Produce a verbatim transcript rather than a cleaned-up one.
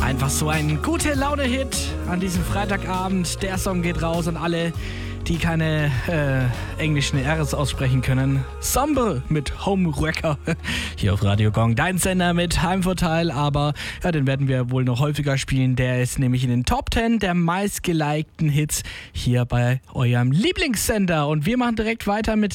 Einfach so ein gute Laune-Hit an diesem Freitagabend. Der Song geht raus an alle, die keine äh, englischen R's aussprechen können. Sombre mit Homewrecker hier auf Radio Gong. Dein Sender mit Heimvorteil, aber ja, den werden wir wohl noch häufiger spielen. Der ist nämlich in den Top zehn der meistgelikten Hits hier bei eurem Lieblingssender. Und wir machen direkt weiter mit